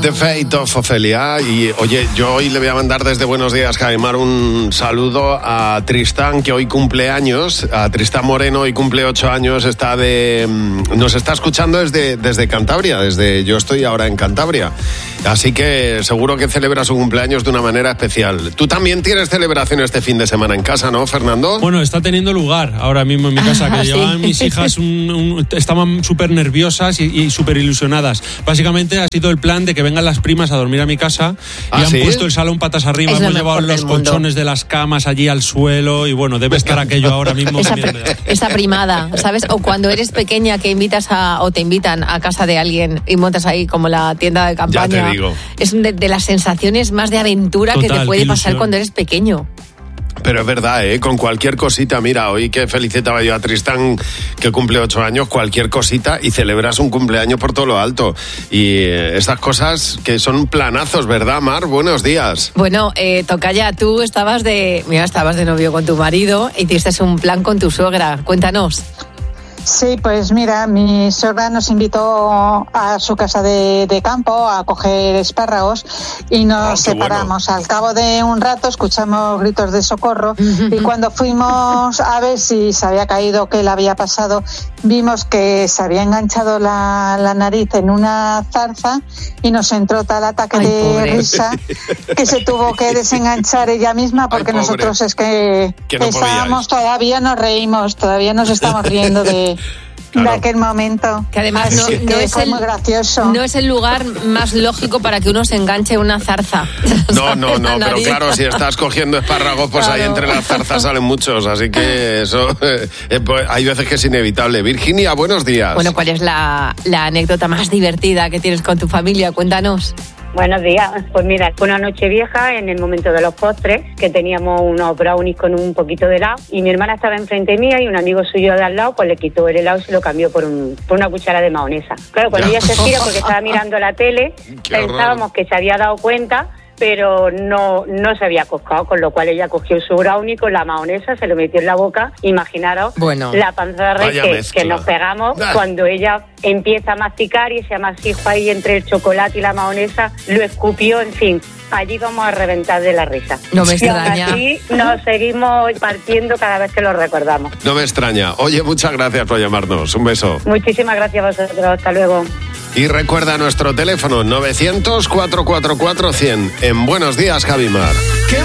The Fate of Ophelia. Y oye, yo hoy le voy a mandar desde Buenos Días, Javimar, un saludo a Tristán, que hoy cumple años. A Tristán Moreno, hoy cumple 8 años. Nos está escuchando desde Cantabria. Yo estoy ahora en Cantabria. Así que seguro que celebra su cumpleaños de una manera especial. Tú también tienes celebración este fin de semana en casa, ¿no, Fernando? Bueno, está teniendo lugar ahora mismo en mi casa, que llevaban mis hijas, estaban súper nerviosas y súper ilusionadas. Básicamente ha sido el plan de que vengan las primas a dormir a mi casa y han puesto el salón patas arriba, hemos llevado los colchones de las camas allí al suelo y bueno, debe estar aquello ahora mismo. Esa primada, ¿sabes? O cuando eres pequeña que te invitan a casa de alguien y montas ahí como la tienda de campaña. Ya te digo. Es de las sensaciones más de aventura que te puede pasar cuando eres pequeño. Pero es verdad, con cualquier cosita, mira, hoy que felicitaba yo a Tristán, que cumple 8 años, cualquier cosita y celebras un cumpleaños por todo lo alto. Y estas cosas que son planazos, ¿verdad, Mar? Buenos días. Bueno, Tocaya, tú estabas de novio con tu marido y hiciste un plan con tu suegra. Cuéntanos. Sí, pues mira, mi suegra nos invitó a su casa de campo a coger espárragos y nos separamos. Bueno. Al cabo de un rato escuchamos gritos de socorro y cuando fuimos a ver si se había caído o qué le había pasado, vimos que se había enganchado la nariz en una zarza y nos entró tal ataque de risa que se tuvo que desenganchar ella misma porque nosotros es que no estábamos, todavía nos reímos, todavía nos estamos riendo de aquel momento. Que además no es muy gracioso. No es el lugar más lógico para que uno se enganche una zarza. No, pero claro, si estás cogiendo espárragos, pues ahí entre las zarzas salen muchos, así que eso pues, hay veces que es inevitable. Virginia, buenos días. Bueno, ¿cuál es la anécdota más divertida que tienes con tu familia? Cuéntanos. Buenos días. Pues mira, fue una noche vieja en el momento de los postres, que teníamos unos brownies con un poquito de helado y mi hermana estaba enfrente mía y un amigo suyo de al lado pues le quitó el helado y se lo cambió por una cuchara de mayonesa. Claro, cuando ella se gira porque estaba mirando la tele, pensábamos que se había dado cuenta, pero no se había coscado, con lo cual ella cogió su brownie con la mayonesa, se lo metió en la boca. Imaginaros la panza de rey que nos pegamos cuando ella empieza a masticar y ese amasijo ahí entre el chocolate y la mayonesa, lo escupió, en fin. Allí vamos a reventar de la risa. No me extraña. Y así nos seguimos partiendo cada vez que lo recordamos. No me extraña. Oye, muchas gracias por llamarnos. Un beso. Muchísimas gracias a vosotros. Hasta luego. Y recuerda nuestro teléfono 900-444-100. En Buenos Días, Javimar.